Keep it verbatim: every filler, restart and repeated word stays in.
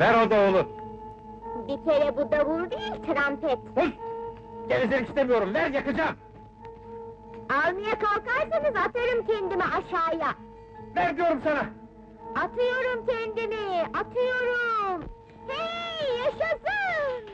Ver o davulu! Bir kere bu davul değil, trompet! Sus! Gevezelik istemiyorum, ver yakacağım! Almaya kalkarsanız atarım kendimi aşağıya! Ver diyorum sana! Atıyorum kendimi, atıyorum! Hey, yaşasın!